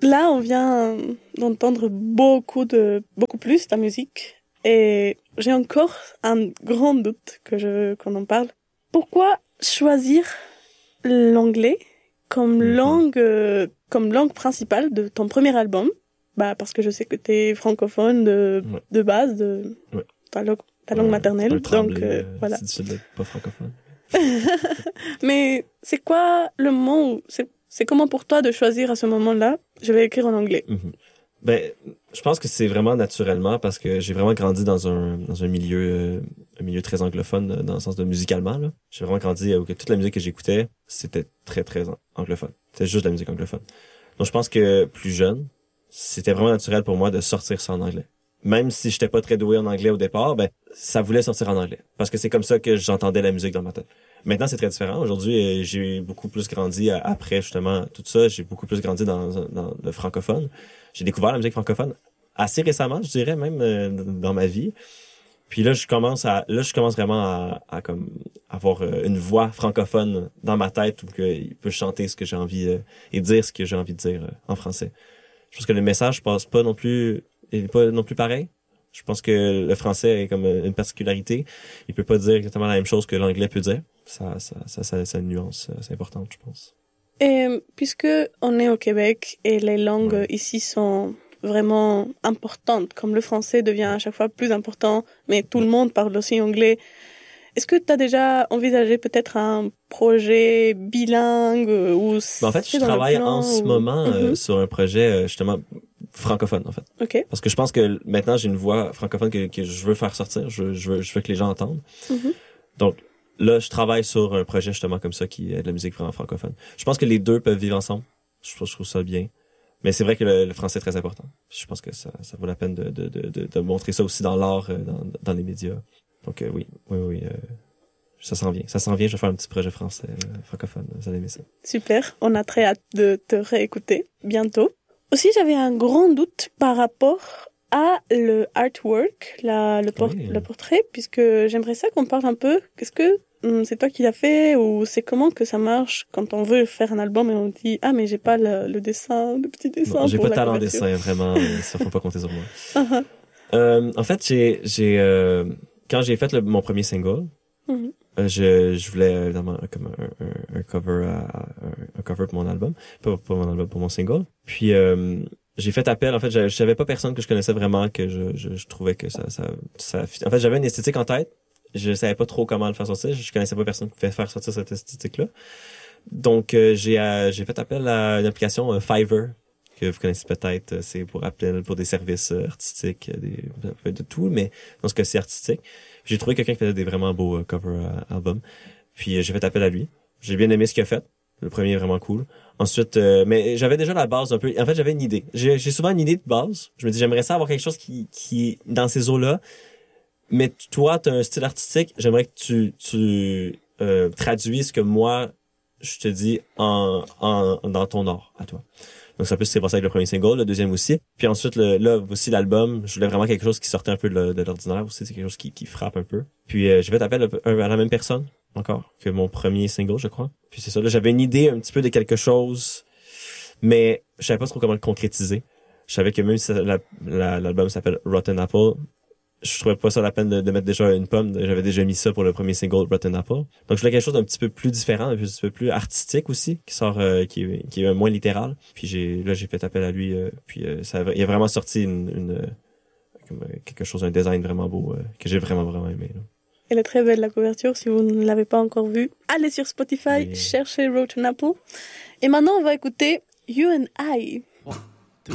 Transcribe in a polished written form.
Là, on vient d'entendre beaucoup plus ta musique. Et j'ai encore un grand doute que je veux qu'on en parle. Pourquoi choisir l'anglais comme langue principale de ton premier album? Bah, parce que je sais que t'es francophone de base, ta langue maternelle. Donc, voilà. C'est difficile d'être pas francophone. Mais c'est quoi le moment où, c'est comment pour toi de choisir à ce moment-là, je vais écrire en anglais? Ben, je pense que c'est vraiment naturellement parce que j'ai vraiment grandi dans un milieu très anglophone dans le sens de musicalement, là. J'ai vraiment grandi où toute la musique que j'écoutais, c'était très, très anglophone. C'était juste de la musique anglophone. Donc, je pense que plus jeune, c'était vraiment naturel pour moi de sortir ça en anglais. Même si j'étais pas très doué en anglais au départ, ben, ça voulait sortir en anglais. Parce que c'est comme ça que j'entendais la musique dans ma tête. Maintenant, c'est très différent. Aujourd'hui, j'ai beaucoup plus grandi après, justement, tout ça. J'ai beaucoup plus grandi dans le francophone. J'ai découvert la musique francophone assez récemment, je dirais, même dans ma vie. Puis là, je commence vraiment à comme avoir une voix francophone dans ma tête où il peut chanter ce que j'ai envie et dire ce que j'ai envie de dire en français. Je pense que le message passe pas non plus, il est pas non plus pareil. Je pense que le français est comme une particularité. Il peut pas dire exactement la même chose que l'anglais peut dire. Ça une nuance, c'est important, je pense. Et puisque on est au Québec et les langues ici sont vraiment importantes, comme le français devient à chaque fois plus important, mais tout le monde parle aussi anglais. Est-ce que tu as déjà envisagé peut-être un projet bilingue ou en fait, je travaille en ce moment sur un projet justement francophone en fait. Okay. Parce que je pense que maintenant j'ai une voix francophone que je veux faire sortir, je veux que les gens entendent. Donc là, je travaille sur un projet justement comme ça qui est de la musique francophone. Je pense que les deux peuvent vivre ensemble. Je trouve ça bien. Mais c'est vrai que le français est très important. Je pense que ça vaut la peine de montrer ça aussi dans l'art, dans les médias. Donc oui. Ça s'en vient. Je vais faire un petit projet français, francophone. Vous allez aimer ça. Super. On a très hâte de te réécouter bientôt. Aussi, j'avais un grand doute par rapport à le artwork, le portrait, puisque j'aimerais ça qu'on parle un peu. Qu'est-ce que c'est toi qui l'as fait ou c'est comment que ça marche quand on veut faire un album et on dit « Ah, mais j'ai pas le dessin, le petit dessin. » J'ai pas de talent en dessin, vraiment. Ça faut pas compter sur moi. En fait, quand j'ai fait mon premier single, je voulais évidemment comme un cover un cover pour mon album, pas mon album, pour mon single. Puis j'ai fait appel, en fait, je savais pas personne que je connaissais vraiment, que je trouvais que ça en fait, j'avais une esthétique en tête. Je savais pas trop comment le faire sortir. Je connaissais pas personne qui pouvait faire sortir cette esthétique-là. Donc, j'ai fait appel à une application Fiverr, que vous connaissez peut-être. C'est pour des services artistiques, de tout, mais dans ce cas, c'est artistique. J'ai trouvé quelqu'un qui faisait des vraiment beaux cover albums. Puis, j'ai fait appel à lui. J'ai bien aimé ce qu'il a fait. Le premier est vraiment cool. Ensuite, mais j'avais déjà la base un peu. En fait, j'avais une idée. J'ai souvent une idie de base. Je me dis, j'aimerais ça avoir quelque chose qui est dans ces eaux-là. Mais toi, t'as un style artistique, j'aimerais que tu traduis ce que moi, je te dis dans ton art, à toi. Donc, ça peut se passer avec le premier single, le deuxième aussi. Puis ensuite, là aussi, l'album, je voulais vraiment quelque chose qui sortait un peu de l'ordinaire aussi. C'est quelque chose qui frappe un peu. Puis, j'ai fait appel à la même personne, encore, que mon premier single, je crois. Puis c'est ça, là, j'avais une idée un petit peu de quelque chose, mais je savais pas trop comment le concrétiser. Je savais que même si l'album s'appelle Rotten Apple, je trouvais pas ça la peine de mettre déjà une pomme. J'avais déjà mis ça pour le premier single Rotten Apple. Donc je voulais quelque chose d'un petit peu plus différent, un petit peu plus artistique aussi, qui sort qui est moins littéral. Puis j'ai fait appel à lui puis il a vraiment sorti quelque chose, un design vraiment beau que j'ai vraiment aimé là. Elle est très belle la couverture, si vous ne l'avez pas encore vue. Allez sur Spotify, cherchez Rotten Apple. Et maintenant on va écouter You and I.